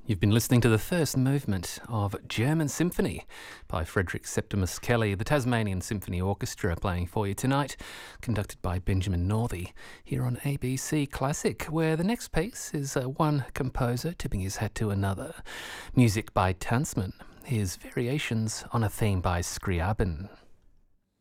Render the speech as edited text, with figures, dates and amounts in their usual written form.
You've been listening to the first movement of German Symphony by Frederick Septimus Kelly, the Tasmanian Symphony Orchestra, playing for you tonight, conducted by Benjamin Northey, here on ABC Classic, where the next piece is one composer tipping his hat to another. Music by Tanzmann, his variations on a theme by Scriabin.